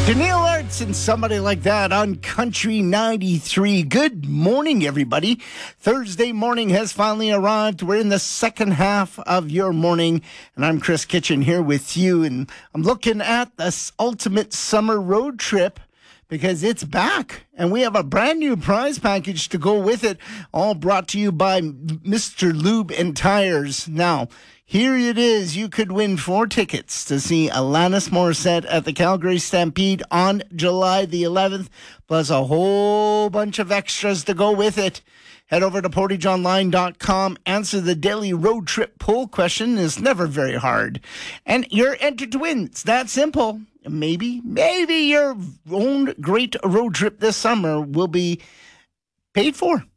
Danielle Arts and Somebody Like That on Country 93. Good morning, everybody. Thursday morning has finally arrived. We're in the second half of your morning, and I'm Chris Kitchen here with you. And I'm looking at this ultimate summer road trip because it's back, and we have a brand new prize package to go with it, all brought to you by Mr. Lube and Tires. Now, here it is. You could win 4 tickets to see Alanis Morissette at the Calgary Stampede on July the 11th, plus a whole bunch of extras to go with it. Head over to portageonline.com. Answer the daily road trip poll question. It's never very hard. And you're entered to win. It's that simple. Maybe your own great road trip this summer will be paid for